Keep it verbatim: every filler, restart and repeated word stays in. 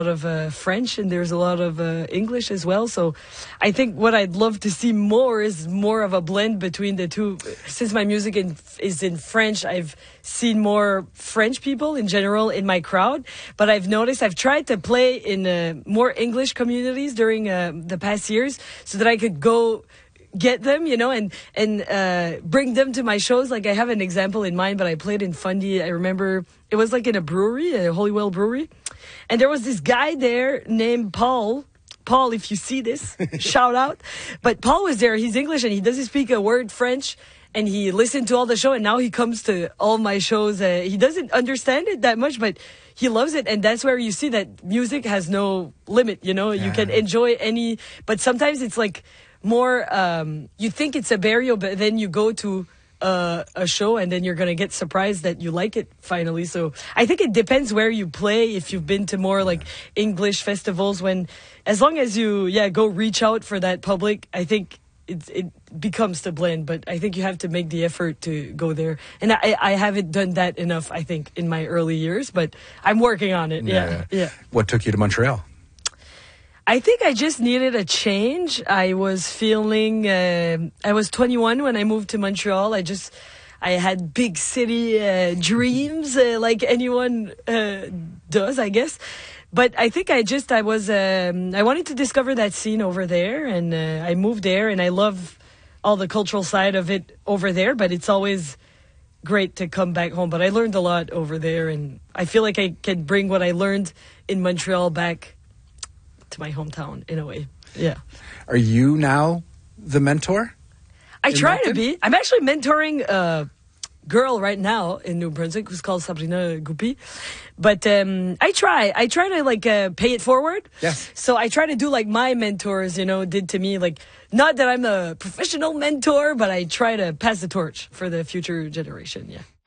of uh, French and there's a lot of uh, English as well. So I think what I'd love to see more is more of a blend between the two. Since my music in, is in French, I've seen more French people in general in my crowd. But I've noticed I've tried to play in uh, more English communities during uh, the past years so that I could go get them, you know, and and uh, bring them to my shows. Like I have an example in mind, but I played in Fundy. I remember it was like in a brewery, a Holywell brewery. And there was this guy there named Paul. Paul, if you see this, shout out. But Paul was there. He's English and he doesn't speak a word French. And he listened to all the show and now he comes to all my shows. Uh, he doesn't understand it that much, but he loves it. And that's where you see that music has no limit, you know. Yeah. You can enjoy any, but sometimes it's like more, um, you think it's a barrier, but then you go to Uh, a show and then you're going to get surprised that you like it finally. So I think it depends where you play. If you've been to more like English festivals, when as long as you yeah go reach out for that public, I think it, it becomes the blend. But I think you have to make the effort to go there. And I, I haven't done that enough, I think, in my early years, but I'm working on it. Yeah, yeah. yeah. What took you to Montreal? I think I just needed a change. I was feeling, uh, I was twenty-one when I moved to Montreal. I just, I had big city uh, dreams, uh, like anyone uh, does, I guess. But I think I just, I was, um, I wanted to discover that scene over there. And uh, I moved there and I love all the cultural side of it over there. But it's always great to come back home. But I learned a lot over there. And I feel like I can bring what I learned in Montreal back to my hometown in a way. Yeah. Are you now the mentor? I try Moncton? to be. I'm actually mentoring a girl right now in New Brunswick who's called Sabrina Goupy. But um, I try. I try to like uh, pay it forward. Yes. So I try to do like my mentors, you know, did to me. Like, not that I'm a professional mentor, but I try to pass the torch for the future generation. Yeah.